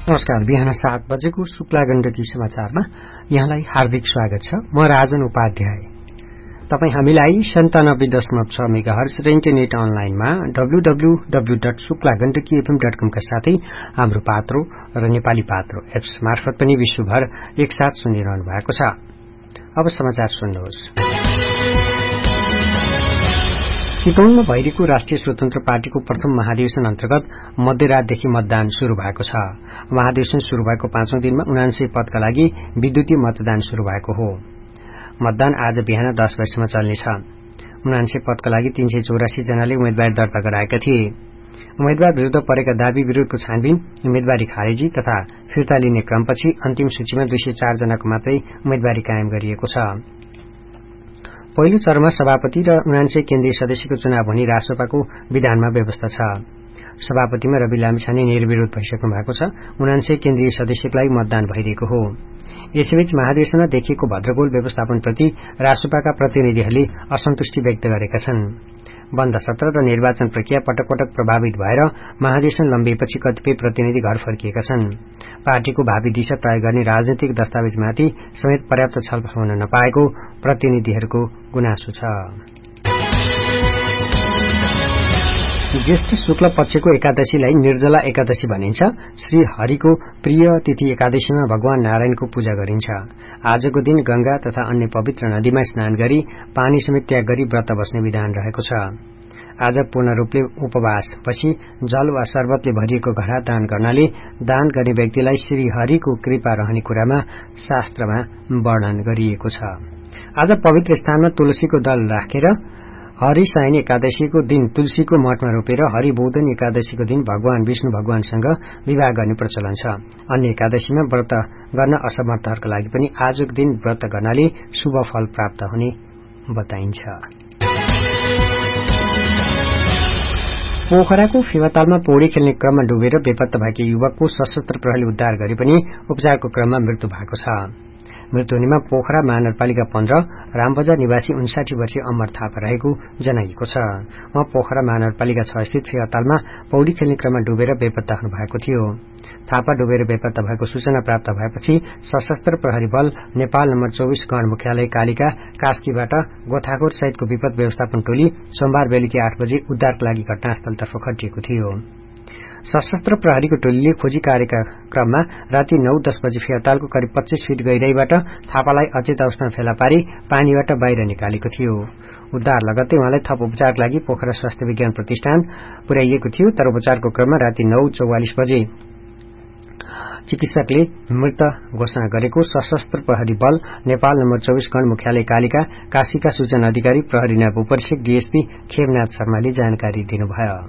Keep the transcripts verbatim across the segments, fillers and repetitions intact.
नमस्कार। बिहान सात बजेको शुक्ला गण्डकी समाचारमा यहाँलाई हार्दिक स्वागत छ। म राजन उपाध्याय। तपाई हामीलाई सन्तानब्बे दशमलव छ मेगाहर्ज र इन्टरनेट अनलाइनमा W W W dot Shukla Gandaki FM dot कम का साथै हाम्रो पात्रो र नेपाली पात्रो एप्स मार्फत पनि विश्वभर एकसाथ सुनिरहनु भएको छ। अब समाचार सुन्नुहोस्। चितवनमा भइरहेको राष्ट्रिय स्वतन्त्र पार्टीको प्रथम महाधिवेशन अन्तर्गत मध्यरातदेखि मतदान शुरू भएको छ। महाधिवेशन शुरू भएको पाँचौं दिनमा उनान्सय पदका लागि विद्युतीय मतदान शुरू भएको हो। मतदान आज बिहान दस बजेसम्म चल्नेछ। उनान्सय पदका लागि तीन सय चौरासी जनाले उम्मेद्वारी दर्ता गराएका थिए। उम्मेद्वार विरूद्ध परेका दावी विरूद्धको छानबिन, उम्मेद्वारी खारेजी तथा फिर्ता लिने क्रमपछि अन्तिम सूचीमा दुई सय चार जनाको मात्रै उम्मेद्वारी कायम गरिएको छ। पहिलो चरणमा सभापति र उनान्सय केन्द्रीय सदस्यको चुनाव हुने रासोपाको विधानमा व्यवस्था छ। सभापतिमा रवि लामिछाने निर्विरोध भइसक्नु भएको छ। उनान्सय केन्द्रीय सदस्यको लागि मतदान भइरहेको हो। यसैबीच महाधिवेशनमा देखिएको भद्रगोल व्यवस्थापनप्रति रासोपाका प्रतिनिधिहरूले असन्तुष्टि व्यक्त गरेका छन्। बन्द सत्र र निर्वाचन प्रक्रिया पटक पटक प्रभावित भएर महाधिवेशन लम्बिएपछि कतिपय प्रतिनिधि घर फर्किएका छन्। पार्टीको भावी दिशा तय गर्ने राजनैतिक दस्तावेजमाथि समेत पर्याप्त छलफल हुन नपाएको प्रतिनिधिहरूको गुनासो छ। ज्येष्ठ शुक्ल पक्षको एकादशीलाई निर्जला एकादशी भनिन्छ। श्री हरिको प्रिय तिथि एकादशीमा भगवान नारायणको पूजा गरिन्छ। आजको दिन गंगा तथा अन्य पवित्र नदीमा स्नान गरी पानी समेत त्याग गरी व्रत बस्ने विधान रहेको छ। आज पूर्ण रूपले उपवास पछि जल वा शरबतले भरिएको घडा दान गर्नाले दान गर्ने व्यक्तिलाई श्री हरिको कृपा रहने कुरामा शास्त्रमा वर्णन गरिएको छ। आज पवित्र स्थानमा तुलसीको दल राखेर हरिशयन एकादशीको दिन तुलसीको मठमा रोपेर हरिबोधन एकादशीको दिन भगवान विष्णु भगवानसँग विवाह गर्ने प्रचलन छ। अन्य एकादशीमा व्रत गर्न असमर्थहरूका लागि पनि आजको दिन व्रत गर्नाले शुभ फल प्राप्त हुने बताइन्छ। पोखराको फेवातालमा पौडी खेल्ने क्रममा डुबेर बेपत्ता भएकी युवकको सशस्त्र प्रहरीले उद्धार गरे पनि उपचारको क्रममा मृत्यु भएको छ। मृत्यु हुनेमा पोखरा महानगरपालिका पन्ध्र रामबजार निवासी उन्साठी वर्षीय अमर थापा रहेको जनाइएको छ। उहाँ पोखरा महानगरपालिका छ स्थित फेवातालमा पौडी खेल्ने क्रममा डुबेर बेपत्ता हुनुभएको थियो। थापा डुबेर बेपत्ता भएको सूचना प्राप्त भएपछि सशस्त्र प्रहरी बल नेपाल नम्बर चौबिस गण मुख्यालय कालिका कास्कीबाट गोथाखोर सहितको विपद व्यवस्थापन टोली सोमबार बेलुकी आठ बजे उद्धारका लागि घटनास्थलतर्फ खटिएको थियो। सशस्त्र प्रहरीको टोलीले खोजी कार्यका क्रममा राति नौ दस बजे फेवातालको करिब पच्चीस फीट गहिराईबाट थापालाई अचेत अवस्थामा फेला पारी पानीबाट बाहिर निकालेको थियो। उद्धार लगत्तै उहाँलाई थप उपचारका लागि पोखरा स्वास्थ्य विज्ञान प्रतिष्ठान पुर्याइएको थियो। तर उपचारको क्रममा राति नौ चौवालिस बजे चिकित्सकले मृत घोषणा गरेको सशस्त्र प्रहरी बल नेपाल नम्बर चौबिस गण मुख्यालय कालिका काशीका सूचना अधिकारी प्रहरी नायब उपरीक्षक डीएसपी खेमनाथ शर्माले जानकारी दिनुभयो।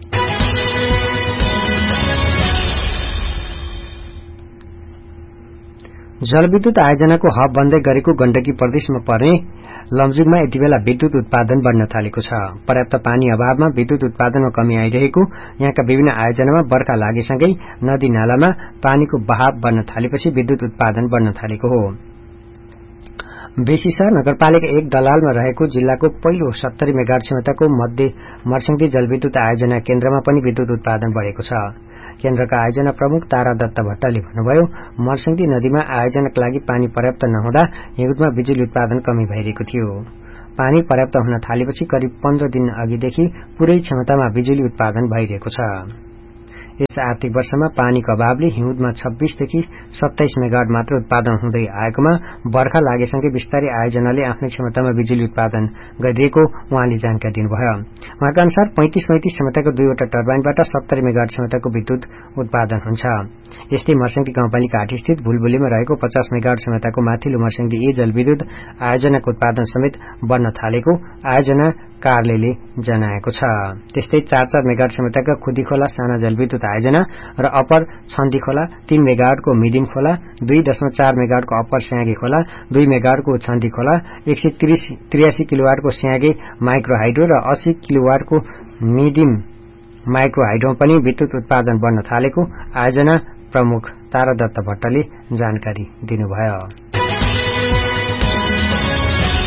जलविद्युत आयोजनाको हब बन्दै गरेको गण्डकी प्रदेशमा पर्ने लमजुङमा यतिबेला विद्युत उत्पादन बढ्न थालेको छ। पर्याप्त पानी अभावमा विद्युत उत्पादनमा कमी आइरहेको यहाँका विभिन्न आयोजनामा बर्खा लागेसँगै नदी नालामा पानीको बहाव बढ्न थालेपछि विद्युत उत्पादन बढ्न थालेको हो। बेसीसर नगरपालिका एक दलालमा रहेको जिल्लाको पहिलो सत्तरी मेगावाट क्षमताको मध्य मर्सिङदी जलविद्युत आयोजना केन्द्रमा पनि विद्युत उत्पादन बढ़ेको छ। केन्द्रका आयोजना प्रमुख तारा दत्त भट्टले भन्नुभयो, मर्सिङदी नदीमा आयोजनाका लागि पानी पर्याप्त नहुँदा हिउँदमा बिजुली उत्पादन कमी भइरहेको थियो। पानी पर्याप्त हुन थालेपछि करिब पन्ध्र दिन अघिदेखि पूरै क्षमतामा बिजुली उत्पादन भइरहेको छ। यस आर्थिक वर्षमा पानीको अभावले हिउँदमा छब्बीसदेखि सत्ताइस मेगावाट मात्र उत्पादन हुँदै आएकोमा बर्खा लागेसँगै विस्तारै आयोजनाले आफ्नै क्षमतामा बिजुली उत्पादन गरिरहेको उहाँले जानकारी दिनुभयो। उहाँका अनुसार पैंतिस पैंतिस क्षमताको दुईवटा टर्बाइनबाट सत्तरी मेगावाट क्षमताको विद्युत उत्पादन हुन्छ। यस्तै मर्सिङदी गाउँपालिका आठ स्थित भुलभुलीमा रहेको पचास मेगावाट क्षमताको माथिल्लो मर्सिङदी ए जलविद्युत आयोजनाको उत्पादन समेत बढ्न थालेको आयोजना कार्यालयले जनाएको छ। त्यस्तै चार चार मेगावाट क्षमताका खुदी खोला साना जलविद्युत आयोजना र अप्पर छन्दी खोला, तीन मेगावाटको मिडिम खोला, दुई दशमलव चार मेगावाटको अप्पर स्याँगे खोला, दुई मेगावाटको छन्दी खोला, एक सय त्रियासी किलोवाटको स्याँगे माइक्रो हाइड्रो र अस्सी किलोवाटको मिडिम माइक्रो हाइड्रोमा पनि विद्युत उत्पादन बढ्न थालेको आयोजना प्रमुख तारा दत्त भट्टले जानकारी दिनुभयो।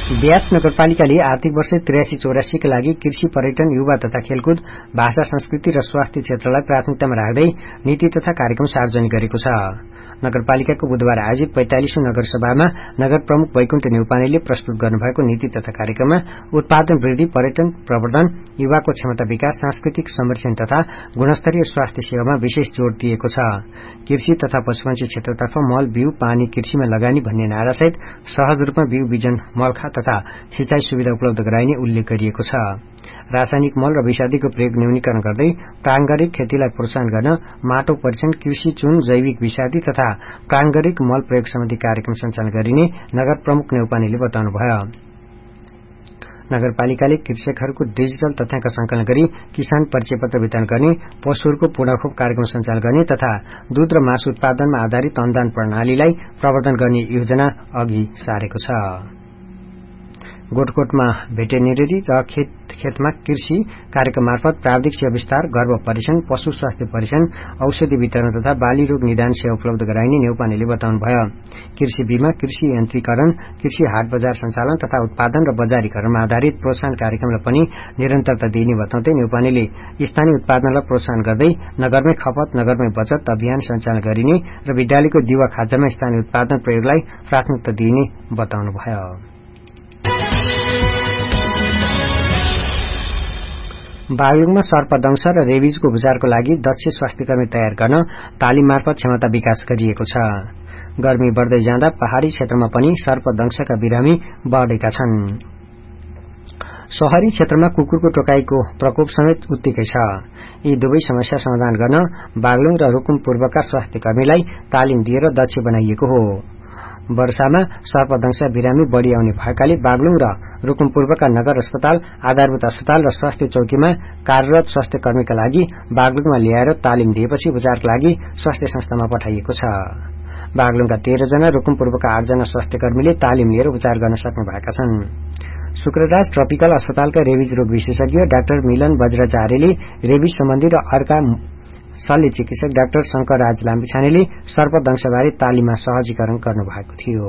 ब्यास नगरपालिकाले आर्थिक वर्ष त्रियासी चौरासीका लागि कृषि, पर्यटन, युवा तथा खेलकुद, भाषा, संस्कृति र स्वास्थ्य क्षेत्रलाई प्राथमिकतामा राख्दै नीति तथा कार्यक्रम सार्वजनिक गरेको छ। नगरपालिकाको बुधबार आयोजित पैंतालीसौं नगरसभामा नगर प्रमुख वैकुण्ठ न्यौपानेले प्रस्तुत गर्नुभएको नीति तथा कार्यक्रममा उत्पादन वृद्धि, पर्यटन प्रवर्धन, युवाको क्षमता विकास, सांस्कृतिक संरक्षण तथा गुणस्तरीय स्वास्थ्य सेवामा विशेष जोड़ दिएको छ। कृषि तथा पशुपन्छी क्षेत्रतर्फ मल, बिउ, पानी, कृषिमा लगानी भन्ने नारासहित सहज रूपमा बिउ बिजन, मलखा तथा सिंचाई सुविधा उपलब्ध गराइने उल्लेख गरिएको छ। रासायनिक मल र विषादीको प्रयोग न्यूनीकरण गर्दै प्रांगरिक खेतीलाई प्रोत्साहन गर्न माटो परीक्षण, कृषि चुन, जैविक विषादी तथा प्रांगरिक मल प्रयोग सम्बन्धी कार्यक्रम सञ्चालन गरिने नगर प्रमुख न्यौपानेले बताउनुभयो। नगरपालिकाले कृषकहरूको डिजिटल तथ्याङ्क संकलन गरी किसान परिचय पत्र वितरण गर्ने, पशुहरूको पुनःखोप कार्यक्रम सञ्चालन गर्ने तथा दूध र मासु उत्पादनमा आधारित अनुदान प्रणालीलाई प्रवर्धन गर्ने योजना अघि सारेको छ। गोठकोटमा भेटेरिनरी र खेत खेतमा कृषि कार्यक्रम मार्फत प्राविधिक सेवा विस्तार, गर्भ परीक्षण, पशु स्वास्थ्य परीक्षण, औषधि वितरण तथा बाली रोग निदान सेवा उपलब्ध गराइने न्यौपानेले बताउनुभयो। कृषि बीमा, कृषि यन्त्रीकरण, कृषि हाट बजार सञ्चालन तथा उत्पादन र बजारीकरणमा आधारित प्रोत्साहन कार्यक्रमलाई पनि निरन्तरता दिइने बताउँदै न्यौपानेले स्थानीय उत्पादनलाई प्रोत्साहन गर्दै नगरमै खपत, नगरमै बचत अभियान सञ्चालन गरिने र विद्यालयको दिवा खाजामा स्थानीय उत्पादन प्रयोगलाई प्राथमिकता दिइने बताउनुभयो। बागलुङमा सर्पदंश र रेबिजको उपचारको लागि दक्ष स्वास्थ्यकर्मी तयार गर्न तालिम मार्फत क्षमता विकास गरिएको छ। गर्मी बढ्दै जाँदा पहाड़ी क्षेत्रमा पनि सर्पदंशका बिरामी बढेका छन्। शहरी क्षेत्रमा कुकुरको टोकाईको प्रकोप समेत उत्तिकै छ। यी दुवै समस्या समाधान गर्न बागलुङ र रुकुम पूर्वका स्वास्थ्यकर्मीलाई तालिम दिएर दक्ष बनाइएको हो। वर्षामा सर्पदंश बिरामी बढ़ी आउने भएकाले बागलुङ र रुकुम पूर्वका नगर अस्पताल, आधारभूत अस्पताल र स्वास्थ्य चौकीमा कार्यरत स्वास्थ्य कर्मीका लागि बागलुङमा ल्याएर तालिम दिएपछि उपचारका लागि स्वास्थ्य संस्थामा पठाइएको छ। बागलुङका तेह्र जना, रुकुम पूर्वका आठ जना स्वास्थ्य कर्मीले तालिम लिएर उपचार गर्न सक्ने भएका छन्। शुक्रराज ट्रपिकल अस्पतालका रेबिज रोग विशेषज्ञ डाक्टर मिलन बज्राचार्यले रेबिज सम्बन्धी र अर्का शल्य चिकित्सक डाक्टर शंकर राज लाम्बिछानेले सर्पदंशबारे तालिममा सहजीकरण गर्नुभएको थियो।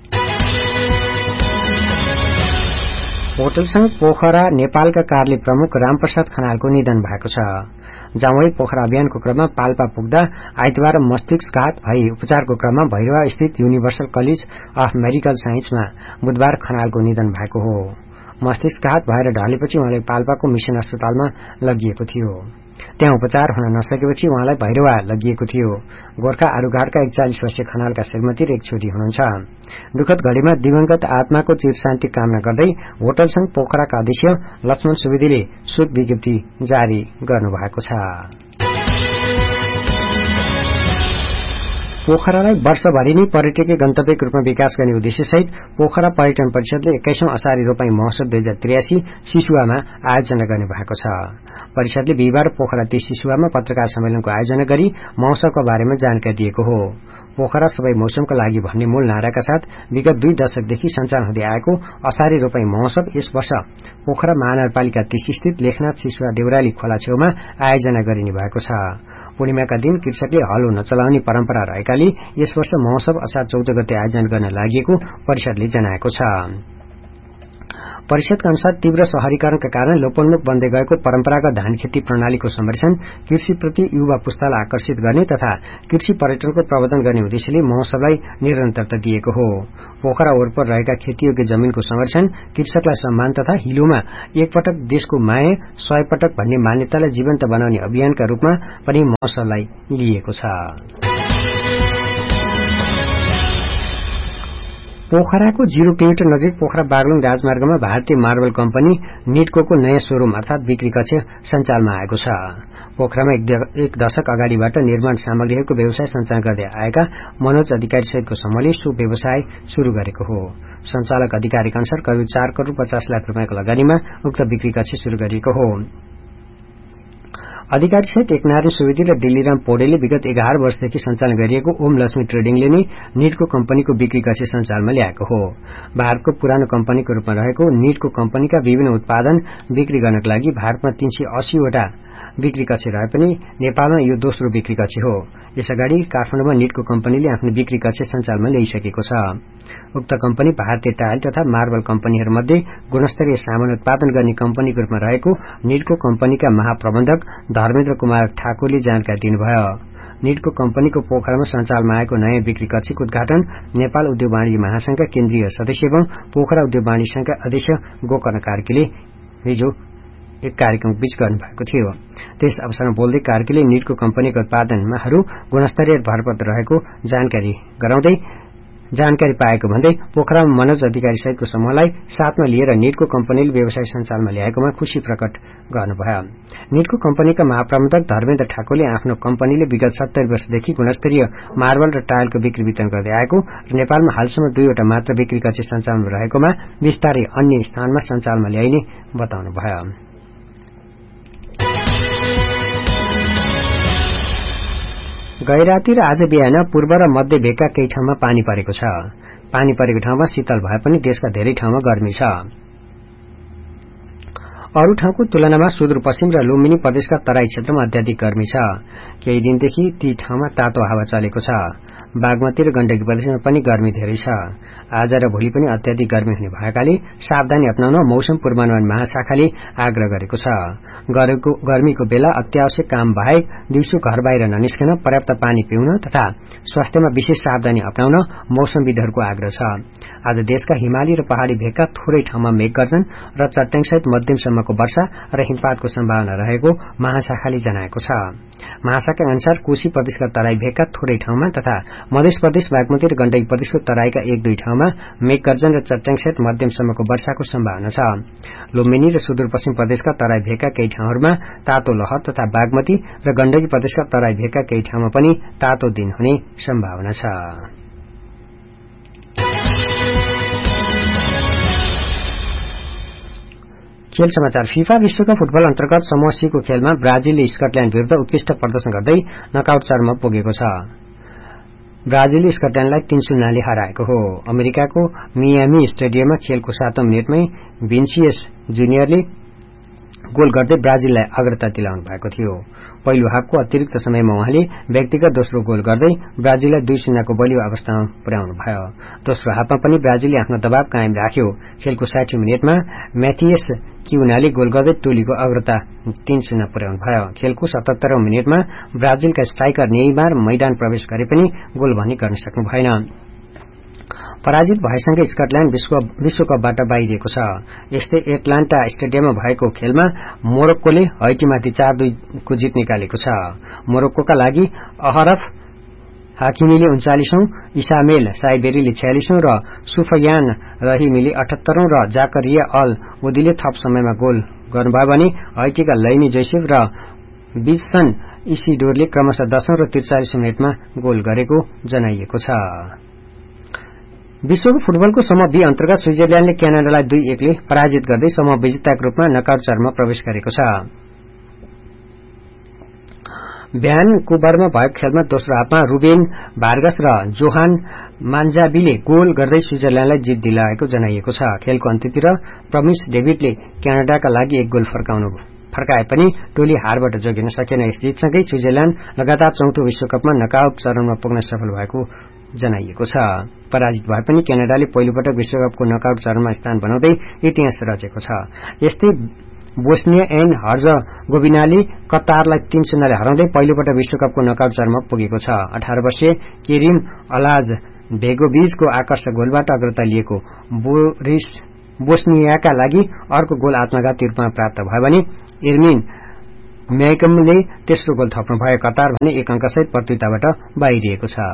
होटल संघ पोखरा नेपालका कार्य प्रमुख रामप्रसाद खनालको निधन भएको छ। जाउँ पोखरा अभियानको क्रममा पाल्पा पुग्दा आइतबार मस्तिष्कघात भई उपचारको क्रममा भैरवा स्थित युनिभर्सल कलेज अफ मेडिकल साइन्समा बुधबार खनालको निधन भएको हो। मस्तिष्कघात भएर ढलेपछि उहाँलाई पाल्पाको मिशन अस्पतालमा लगिएको थियो। त्यहाँ उपचार हुन नसकेपछि उहाँलाई भैरवा लगिएको थियो। गोर्खा आरुघाटका एकचालिस वर्षीय खनालका श्रीमती र एक छोरी हुनुहुन्छ। दुखद घडीमा दिवंगत आत्माको चिर शान्ति कामना गर्दै होटल संघ पोखराका अध्यक्ष लक्ष्मण सुवेदीले शोक विज्ञप्ति जारी गर्नुभएको छ। पोखरालाई वर्षभरि नै पर्यटकीय गन्तव्यको रूपमा विकास गर्ने उद्देश्यसहित पोखरा पर्यटन परिषदले एक्काइसौं असारी रोपाई महोत्सव दुई हजार त्रियासी सिसुवामा आयोजना गर्ने भएको छ। परिषदले बिहिबार पोखरा तीस सिसुवामा पत्रकार सम्मेलनको आयोजना गरी महोत्सवको बारेमा जानकारी दिएको हो। पोखरा सबै मौसमका लागि भन्ने मूल नाराका साथ विगत दुई दशकदेखि सञ्चालन हुँदै आएको असारी रोपाई महोत्सव यस वर्ष पोखरा महानगरपालिका तीस स्थित लेखनाथ सिसुवा देउराली खोला छेउमा आयोजना गरिने भएको छ। पूर्णिमाका दिन कृषकले हलो नचलाउने परम्परा रहेकाले यस वर्ष महोत्सव असार चौध गते आयोजना गर्न लागि परिषदले जनाएको छ। परिषदका अनुसार तीव्र शहरीकरणका कारण लोपोन्मुख बन्दै गएको परम्परागत धान खेती प्रणालीको संरक्षण, कृषिप्रति युवा पुस्तालाई आकर्षित गर्ने तथा कृषि पर्यटनको प्रवर्धन गर्ने उद्देश्यले महोत्सवलाई निरन्तरता दिएको हो। पोखरा वरपर रहेका खेतीयोग्य जमीनको संरक्षण, कृषकलाई सम्मान तथा हिलोमा एकपटक देशको माया सय पटक भन्ने मान्यतालाई जीवन्त बनाउने अभियानका रूपमा पनि महोत्सवलाई लिएको छ। पोखराको जीरो किलोमिटर नजिक पोखरा बागलुङ राजमार्गमा भारतीय मार्बल कम्पनी निडकोको नयाँ शोरूम अर्थात बिक्री कक्ष सञ्चालनमा आएको छ। पोखरामा एक दशक अगाडिबाट निर्माण सामग्रीहरूको व्यवसाय सञ्चालन गर्दै आएका मनोज अधिकारी सहितको समूहले सो व्यवसाय शुरू गरेको हो। सञ्चालक अधिकारीका अनुसार करिब चार करोड़ पचास लाख रुपियाँको लगानीमा उक्त बिक्री कक्ष शुरू गरिएको हो। अधिकारी सहित एकनारायण सुवेदी र दिल्लीराम पौडेलले विगत एघार वर्षदेखि सञ्चालन गरिएको ओम लक्ष्मी ट्रेडिङले नै निडको कम्पनीको बिक्री कक्ष सञ्चालनमा ल्याएको हो। भारतको पुरानो कम्पनीको रूपमा रहेको निडको कम्पनीका विभिन्न उत्पादन बिक्री गर्नका लागि भारतमा तीन सय अस्सी वटा बिक्री कक्ष रहे पनि नेपालमा यो दोस्रो बिक्री कक्ष हो। यसअगाडि काठमाडौँमा नीटको कम्पनीले आफ्नो बिक्री कक्ष सञ्चालनमा ल्याइसकेको छ। उक्त कम्पनी भारतीय टाइल तथा मार्बल कम्पनीहरूमध्ये गुणस्तरीय सामान उत्पादन गर्ने कम्पनीको रूपमा रहेको नीटको कम्पनीका महाप्रबन्धक धर्मेन्द्र कुमार ठाकुरले जानकारी दिनुभयो। नीटको कम्पनीको पोखरामा सञ्चालनमा आएको नयाँ बिक्री कक्षको उद्घाटन नेपाल उद्योग वाणिज्य महासंघका केन्द्रीय सदस्य एवं पोखरा उद्योग वाणिज्य संघका अध्यक्ष गोकर्ण कार्कीले हिजो एक कार्यक्रम बीच गर्नुभएको थियो। त्यस अवसरमा बोल्दै कार्कीले नीटको कम्पनीको उत्पादनहरू गुणस्तरीय भरपर्दो रहेको जानकारी गराउँदै जानकारी पाएको भन्दै पोखरामा मनोज अधिकारी सहितको समूहलाई साथमा लिएर नीटको कम्पनीले व्यवसाय सञ्चालनमा ल्याएकोमा खुशी प्रकट गर्नुभयो। नीटको कम्पनीका महाप्रबन्धक धर्मेन्द्र ठाकुरले आफ्नो कम्पनीले विगत सत्तरी वर्षदेखि गुणस्तरीय मार्बल र टाइलको बिक्री वितरण गर्दै आएको र नेपालमा हालसम्म दुईवटा मात्र बिक्री कक्ष सञ्चालनमा रहेकोमा विस्तारै अन्य स्थानमा सञ्चालनमा ल्याइने बताउनुभयो। गैराती र आज बिहान पूर्व र मध्य भेगका केही ठाउँमा पानी परेको छ। पानी परेको ठाउँमा शीतल भए पनि देशका धेरै ठाउँमा गर्मी छ। अरू ठाउँको तुलनामा सुदूरपश्चिम र लुम्बिनी प्रदेशका तराई क्षेत्रमा अत्याधिक गर्मी छ। केही दिनदेखि ती ठाउँमा तातो हावा चलेको छ। बागमती र गण्डकी प्रदेशमा पनि गर्मी धेरै छ। आज र भोलि पनि अत्याधिक गर्मी हुने भएकाले सावधानी अपनाउन मौसम पूर्वानुमान महाशाखाले आग्रह गरेको छ। गर्मीको बेला अत्यावश्यक काम बाहेक दिउँसो घर बाहिर ननिस्कन, पर्याप्त पानी पिउन तथा स्वास्थ्यमा विशेष सावधानी अपनाउन मौसमविदहरूको आग्रह छ। आज देशका हिमाली र पहाड़ी भेगका थोरै ठाउँमा मेघगर्जन र चट्याङसहित मध्यमसम्मको वर्षा र हिमपातको सम्भावना रहेको महाशाखाले जनाएको छ। महाशाखा अनुसार कोशी प्रदेशका तराई भेगका थोरै ठाउँमा तथा मध्य प्रदेश, बागमती र गण्डकी प्रदेशको तराईका एक दुई ठाउँमा मेघगर्जन र चट्याङसहित मध्यमसम्मको वर्षाको सम्भावना छ। लुम्बिनी र सुदूरपश्चिम प्रदेशका तराई भेगका केही ठाउँहरूमा तातो लहर तथा बागमती र गण्डकी प्रदेशका तराई भेगका केही ठाउँमा पनि तातो दिन हुने सम्भावना छ। खेल समाचार। फिफा विश्वकप फुटबल अन्तर्गत समूह सी को खेलमा ब्राजिलले स्कटल्याण्ड विरूद्ध उत्कृष्ट प्रदर्शन गर्दै नकआउट चरणमा पुगेको छ। ब्राजिलले स्कटल्याण्डलाई तीन शून्यले हराएको हो। अमेरिकाको मियामी स्टेडियममा खेलको सातौं मिनटमै भिनिसियस जुनियरले गोल गर्दै ब्राजिललाई अग्रता दिलाउनु भएको थियो। पहिलो हाफको अतिरिक्त समयमा उहाँले व्यक्तिगत दोस्रो गोल गर्दै ब्राजिललाई दुई शून्यको बलियो अवस्थामा पुर्याउनु भयो। दोस्रो हाफमा पनि ब्राजिलले आफ्नो दबाव कायम राख्यो। खेलको साठी मिनटमा म्याथियस क्युनाले गोल गर्दै टोलीको अग्रता तीन शून्य पुर्याउनु भयो। खेलको सतहत्तरौं मिनटमा ब्राजिलका स्ट्राइकर नेइमार मैदान प्रवेश गरे पनि गोल भने गर्न सक्नु भएन। पराजित भएसँगै स्कटल्याण्ड विश्वकपबाट बाहिरिएको छ। यस्तै एटलान्टा स्टेडियममा भएको खेलमा मोरक्कोले हैटीमाथि चार दुई को जित निकालेको छ। मोरक्कोका लागि अहरफ हाकिमीले उन्चालिसौं, इसामेल साइबेरीले छयालिसौं र सुफयान रहिमीले अठहत्तरौं र जाकरिया अल उदीले थप समयमा गोल गर्नुभयो भने हैटीका लैनी जोसेफ र बिसन इसिडोरले क्रमशः दशौं र त्रिचालिसौं मिनटमा गोल गरेको जनाइएको छ। विश्वको फुटबलको समूह बी अन्तर्गत स्विजरल्याण्डले क्यानाडालाई दुई एकले पराजित गर्दै समूह विजेताको रूपमा नकआउट चरणमा प्रवेश गरेको छ। भ्यानकुभरमा भएको खेलमा दोस्रो हाफमा रुबेन भार्गस र जोहान मान्जाबीले गोल गर्दै स्विजरल्याण्डलाई जित दिलाएको जनाइएको छ। खेलको अन्त्यतिर प्रमिस डेभिडले क्यानाडाका लागि एक गोल फर्काउनु फर्काए पनि टोली हारबाट जोगिन सकेन। यस जितसँगै स्विजरल्याण्ड लगातार चौथो विश्वकपमा नकआउट चरणमा पुग्न सफल भएको जनाइएको छ। पराजित भए पनि क्यानाडाले पहिलोपटक विश्वकपको नकआउट चरणमा स्थान बनाउँदै इतिहास रचेको छ। यस्तै बोस्निया एन्ड हर्जगोभिनाले कतारलाई तीन शून्यले हराउँदै पहिलोपटक विश्वकपको नकआउट चरणमा पुगेको छ। अठार वर्षीय केरिम अलाज भेगोभिजको आकर्षक गोलबाट अग्रता लिएको बोरिस बोस्नियाका लागि अर्को गोल आत्मघाती रूपमा प्राप्त भयो भने इर्मिन म्याकमले तेस्रो गोल थप्नुभयो। कतार भने एक अंकसहित प्रतियोगिताबाट बाहिरिएको छ।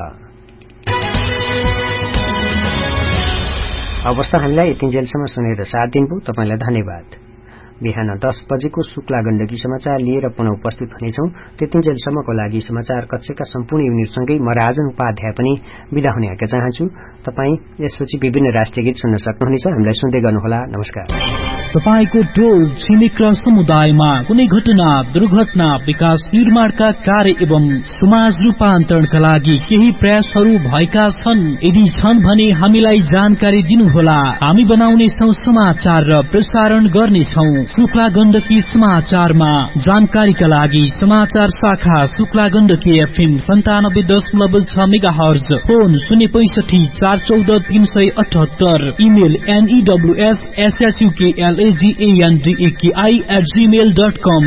अवस्था हामीलाई यतिन्जेलसम्म सुनेर साथ दिनुभयो तपाईलाई धन्यवाद। बिहान दस बजेको शुक्ला गण्डकी समाचार लिएर पुनः उपस्थित हुनेछौं। त्यतिन्जेलसम्मको लागि समाचार कक्षका सम्पूर्ण युनिटसँगै म राजन उपाध्याय पनि विदा हुने आज्ञा चाहन्छु। तपाई यसपछि विभिन्न राष्ट्रिय गीत सुन्न सक्नुहुनेछ। हामीलाई सुन्दै गर्नुहोला। नमस्कार। तपाईको टोल छिमेक र समुदायमा कुनै घटना, दुर्घटना, विकास निर्माणका कार्य एवं समाज रूपान्तरणका लागि केही प्रयासहरू भएका छन्? यदि छन् भने हामीलाई जानकारी दिनुहोला। हामी बनाउनेछौं समाचार र प्रसारण गर्नेछौं। शुक्ला गण्डकी समाचारमा जानकारीका लागि समाचार शाखा शुक्ला गण्डकी एफएम सन्तानब्बे दशमलव छ मेगा हर्ज, फोन शून्य पैंसठी चार चौध तीन सय अठहत्तर, email एनईडब्ल्यूएस एसएसयूकेएलएजीएनडीएकेआई at Gmail dot com.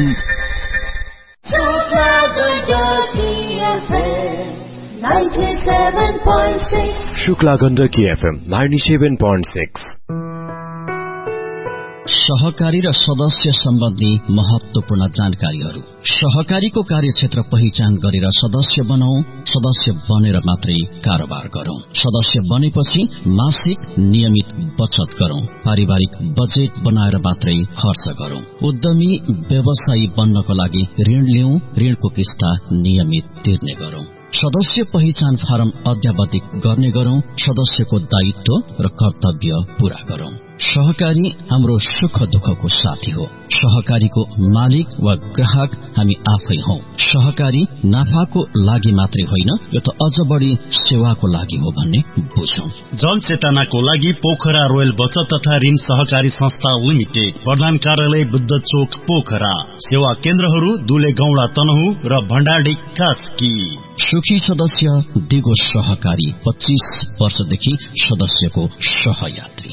Shukla Gandaki FM ninety seven point six. सहकारी र सदस्य सम्बन्धी महत्वपूर्ण जानकारीहरू। सहकारीको कार्यक्षेत्र पहिचान गरेर सदस्य बनाऊ। सदस्य बनेर मात्रै कारोबार गरौं। सदस्य बनेपछि मासिक नियमित बचत गरौं। पारिवारिक बजेट बनाएर मात्रै खर्च गरौं। उद्यमी व्यवसायी बन्नको लागि ऋण लिऊ। ऋणको किस्ता नियमित तिर्ने गरौं। सदस्य पहिचान फारम अध्यावधिक गर्ने गरौं। सदस्यको दायित्व र कर्तव्य पूरा गरौं। सहकारी हाम्रो सुख दुःखको साथी हो। सहकारीको मालिक वा ग्राहक हामी आफै हौ। सहकारी नाफाको लागि मात्रै होइन, यो त अझ बढी सेवाको लागि हो भन्ने बुझौं। जनचेतनाको लागि पोखरा रोयल बचत तथा ऋण सहकारी संस्था लिमिटेड, प्रधान कार्यालय बुद्ध चोक पोखरा। सेवा केन्द्रहरू दुले गौडा तनहु र भण्डारी कास्की। सुखी सदस्य दिगो सहकारी, पच्चीस वर्षदेखि सदस्यको सहयात्री।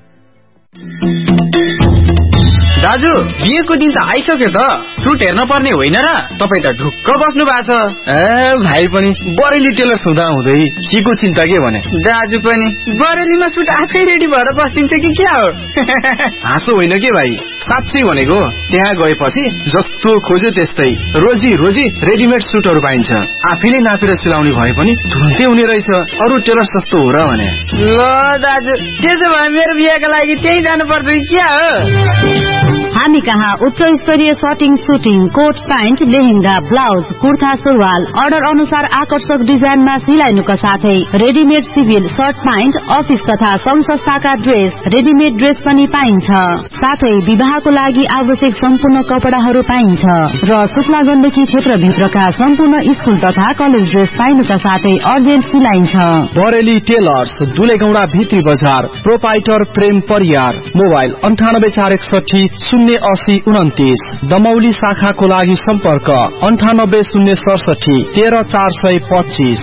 दाजु, बिहेको दिन त आइसक्यो त, सुट हेर्न पर्ने होइन र? तपाईँ त ढुक्क बस्नु भएको छ। ए भाइ पनि बरेली टेलर हुँदा हुँदै केको चिन्ता के भने? दाजु पनि बरेलीमा सुट आफै रेडी भएर बस्दिन्छ कि क्या हो? हाँसो होइन के भाइ, साँच्चै भनेको। त्यहाँ गएपछि जस्तो खोज्यो त्यस्तै रोजी रोजी रेडिमेड सुटहरू पाइन्छ। आफैले नापेर सिलाउने भए पनि तुरन्तै हुने रहेछ। अरू टेलर सस्तो हो र भने? ल दाजु, त्यसो भए मेरो बिहेको लागि त्यही जानु पर्छ कि क्या हो? हामी कहाँ उच्च स्तरीय shirting, shooting, coat pant, lehenga, blouse, kurta, सुरुवाल अर्डर अनुसार आकर्षक डिजाइनमा सिलाइनुका साथै readymade civil short pant, office तथा संघ संस्थाका ड्रेस, रेडिमेड ड्रेस पनि पाइन्छ। साथै विवाहको लागि आवश्यक सम्पूर्ण कपडाहरू पाइन्छ र शुक्ला गण्डकी क्षेत्रभित्रका सम्पूर्ण स्कुल तथा कलेज ड्रेस पाइनुका साथै अर्जेन्ट सिलाइन्छ। बरेली टेलर्स, दुलेगौडा भित्री बजार, प्रोपाइटर प्रेम परियार। मोबाइल अन्ठानब्बे चार एकसठी शून्य अस्सी उन्तिस। दमौली शाखाको लागि सम्पर्क अन्ठानब्बे शून्य सडसठी तेह्र चार सय पच्चीस।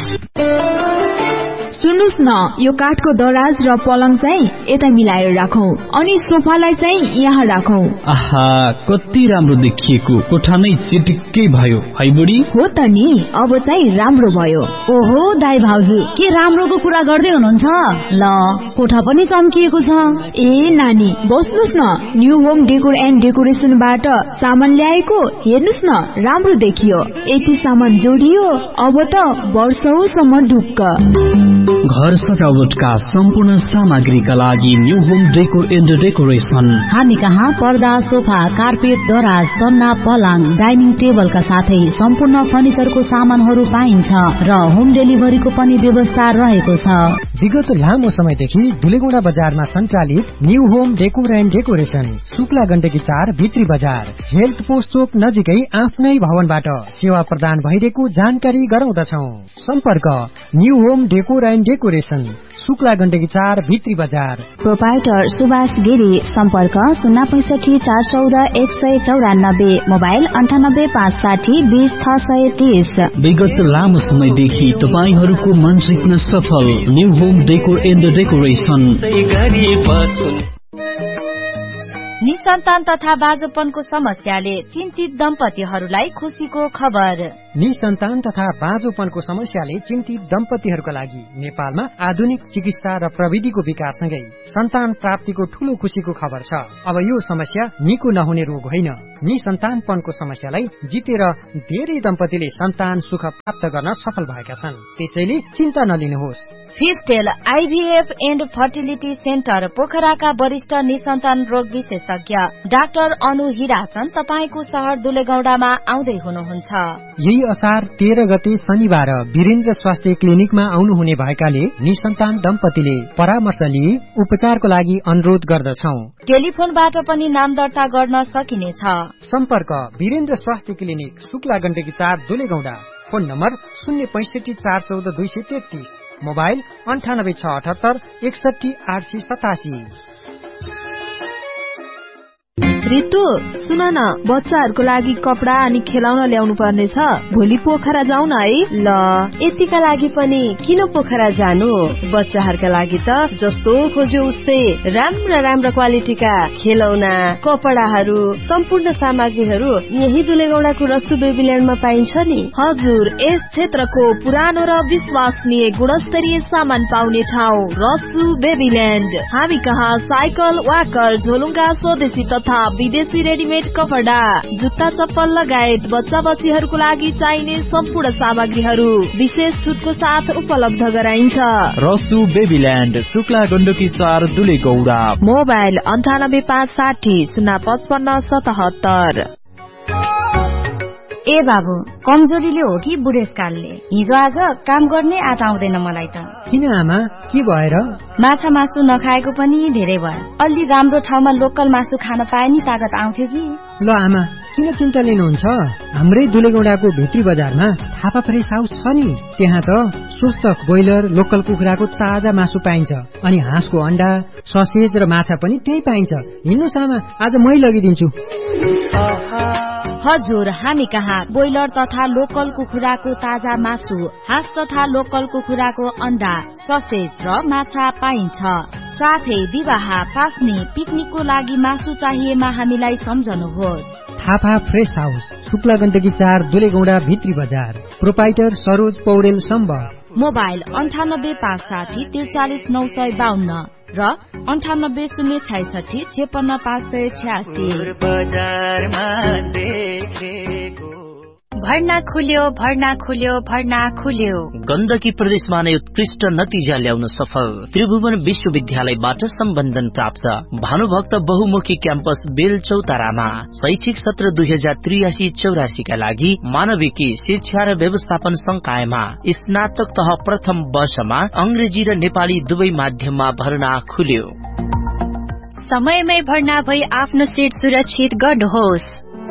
सुन्नुस् न, यो काठको दराज र पलङ चाहिँ यता मिलाएर राखौं अनि सोफालाई चाहिँ यहाँ राखौं। आहा, कति राम्रो देखिएको, कोठा नै चिटिक्कै भयो है बुढी? हो त नि, अब चाहिँ राम्रो भयो। ओहो दाइ भाउजू, के राम्रोको कुरा गर्दै हुनुहुन्छ? ल, कोठा पनि चम्किएको छ। ए नानी, बस्नुस् न, न्यू होम डेकोर एन्ड डेकोरेसनबाट सामान ल्याएको, हेर्नुस् न, राम्रो देखियो। यति सामान जोडियो, अब त वर्षौसम्म ढुक्क। घर सजावटका सम्पूर्ण सामग्रीका लागि new home decor and decoration. हामी कहाँ पर्दा, सोफा, कार्पेट, दराज, तन्ना, पलङ, डाइनिङ टेबलका साथै सम्पूर्ण फर्निचरको सामानहरू पाइन्छ र होम डेलिभरीको पनि व्यवस्था रहेको छ। विगत लामो समयदेखि दुलेगौडा बजारमा सञ्चालित new home decor and decoration, Shukla Gandaki चार भित्री बजार, हेल्थ पोस्ट चोक नजिकै आफ्नै भवनबाट सेवा प्रदान भइरहेको जानकारी गराउँदछौ। सम्पर्क new home decor and decoration, Shukla Gandaki चार भित्री बजार। प्रोपाइटर सुभाष गिरी, सम्पर्क शून्य पैंसठी चार चौध एक सय चौरानब्बे, मोबाइल अन्ठानब्बे पाँच साठी बीस छ सय तीस। विगत लामो समयदेखि तपाईहरूको मन जित्न सफल new home decor and decoration. निसन्तान तथा बाजोपनको समस्याले चिन्तित दम्पतिहरूलाई खुशीको खबर। निसन्तान तथा बाँझोपनको समस्याले चिन्तित दम्पतिहरूका लागि नेपालमा आधुनिक चिकित्सा र प्रविधिको विकाससँगै सन्तान प्राप्तिको ठूलो खुशीको खबर छ। अब यो समस्या निको नहुने रोग होइन। निसन्तानपनको समस्यालाई जितेर धेरै दम्पतिले सन्तान सुख प्राप्त गर्न सफल भएका छन्। त्यसैले चिन्ता नलिनुहोस्। फिस्टेल आइभीएफ एन्ड फर्टिलिटी सेन्टर पोखराका वरिष्ठ निसन्तान रोग विशेषज्ञ डाक्टर अनु हिराचन तपाईको शहर दुलेगौडामा आउँदै हुनुहुन्छ। यही असार तेह्र गते शनिबार वीरेन्द्र स्वास्थ्य क्लिनिकमा आउनुहुने भएकाले निसन्तान दम्पतिले परामर्श लिई उपचारको लागि अनुरोध गर्दछौ। टेलिफोनबाट पनि नाम दर्ता गर्न सकिनेछ। सम्पर्क वीरेन्द्र स्वास्थ्य क्लिनिक, शुक्ला गण्डकी चार दुलेगौडा। फोन नम्बर शून्य पैंसठी चार चौध दुई सय तेत्तीस, मोबाइल अन्ठानब्बे छ अठहत्तर एकसठी आठ सय सतासी। रितु सुन न, बच्चाहरूको लागि कपडा अनि खेलाउन ल्याउनु पर्ने छ। भोलि पोखरा जाउँ न है। ल यतिका लागि पनि किन पोखरा जानु? बच्चाहरूका लागि त जस्तो खोज्यो उस्तै राम्रा राम्रा क्वालिटीका खेलौना, कपडाहरू, सम्पूर्ण सामग्रीहरू यही दुलेगौडाको रसु बेबील्यान्डमा पाइन्छ नि। हजुर, यस क्षेत्रको पुरानो र विश्वसनीय गुणस्तरीय सामान पाउने ठाउँ रसु बेबील्यान्ड। हामी कहाँ साइकल, वाकर, झोलुङ्गा, स्वदेशी तथा विदेशी रेडिमेड कपडा, जुत्ता, चप्पल लगायत बच्चा बच्चीहरूको लागि चाहिने सम्पूर्ण सामग्रीहरू विशेष छुटको साथ उपलब्ध गराइन्छ। रसु बेबील्यान्ड, शुक्ला गण्डकी चार, दुलेगौडा। मोबाइल अन्ठानब्बे पाँच साठी शून्य पचपन्न सतहत्तर। ए बाबु, कमजोरीले हो कि बुढेसकालले? हिजो आज काम गर्ने आँट आउँदैन मलाई त। किन आमा, के भएर? माछा मासु नखाएको पनि धेरै भयो। अलि राम्रो ठाउँमा लोकल मासु खान पाए नि तागत आउँथ्यो कि। ल आमा, किन चिन्ता लिनुहुन्छ? हाम्रै दुलेगौडाको भित्री बजारमा थापा फ्रेस हाउस छ नि। त्यहाँ त स्वस्थ ब्रोइलर, लोकल कुखुराको ताजा मासु पाइन्छ अनि हाँसको अण्डा, ससेज र माछा पनि त्यही पाइन्छ। हिँड्नुस् आमा, आज मै लगिदिन्छु। हजुर, हामी कहाँ ब्रोइलर तथा लोकल कुखुराको ताजा मासु, हाँस तथा लोकल कुखुराको अण्डा, ससेज र माछा पाइन्छ। साथै विवाह, पास्ने, पिकनिकको लागि मासु चाहिएमा हामीलाई सम्झनुहोस्। थापा फ्रेस हाउस, शुक्ला गण्डकी चार, दुलेगौडा भित्री बजार। प्रोपाइटर सरोज पौडेल सम्भव। मोबाइल अन्ठानब्बे पाँच साठी त्रिचालिस नौ सय बाहन्न र अन्ठानब्बे शून्य छैसठी छेपन्न पाँच सय छ्यासी। भर्ना खुल्यो, भर्ना खुल्यो, भर्ना खुल्यो। गण्डकी प्रदेशमा नै उत्कृष्ट नतिजा ल्याउन सफल त्रिभुवन विश्वविद्यालयबाट सम्बन्धन प्राप्त भानुभक्त बहुमुखी क्याम्पस बेलचौतारामा शैक्षिक सत्र दुई हजार त्रियासी चौरासी का लागि मानविकी शिक्षा र व्यवस्थापन संकायमा स्नातक तह प्रथम वर्षमा अंग्रेजी र नेपाली दुवै माध्यममा भर्ना खुल्यो। समयमै भर्ना भई आफ्नो सिट सुरक्षित गर्नुहोस्।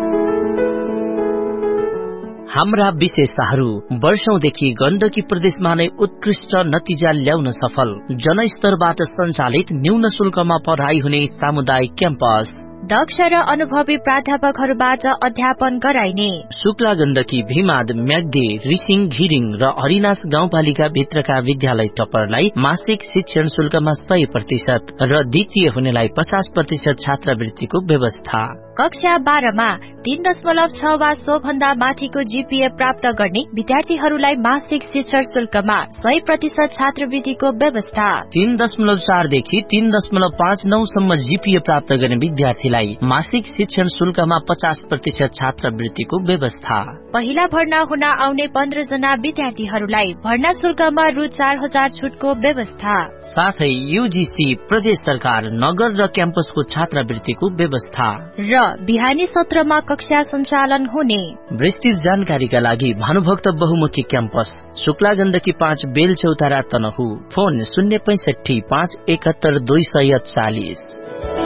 हाम्रा विशेषताहरू वर्षौंदेखि गण्डकी प्रदेशमा नै उत्कृष्ट नतिजा ल्याउन सफल जनस्तरबाट सञ्चालित न्यून शुल्कमा पढाइ हुने सामुदायिक क्याम्पस, दक्ष र अनुभवी प्राध्यापकहरूबाट अध्यापन गराइने शुक्ला गण्डकी, भीमाद, म्याग्दी, रिसिङ, घिरिङ र हरिनास गाउँपालिका भित्रका विद्यालय टपरलाई मासिक शिक्षण शुल्कमा सय प्रतिशत र द्वितीय हुनेलाई पचास प्रतिशत छात्रवृत्तिको व्यवस्था। कक्षा बाह्रमा तीन दशमलव छ वा सो भन्दा माथिको जीपीए प्राप्त गर्ने विद्यार्थीहरूलाई मासिक शिक्षण शुल्कमा सय प्रतिशत छात्रवृत्तिको व्यवस्था। तीन दशमलव चारदेखि तीन दशमलव पाँच नौसम्म जीपीए प्राप्त गर्ने विद्यार्थीलाई मासिक शिक्षण शुल्कमा पचास प्रतिशत छात्रवृत्तिको व्यवस्था। पहिला भर्ना हुन आउने पन्ध्र जना विद्यार्थीहरूलाई भर्ना शुल्कमा रु चार हजार छुटको व्यवस्था। साथै यूजीसी, प्रदेश सरकार, नगर र क्याम्पसको छात्रवृत्तिको व्यवस्था र बिहानी सत्रमा कक्षा सञ्चालन हुने। विस्तृत जानकारीका लागि भानुभक्त बहुमुखी क्याम्पस, शुक्ला गण्डकी पाँच, बेलचौतारा, तनहु। फोन शून्य पैंसठी पाँच एकहत्तर दुई सय चालिस।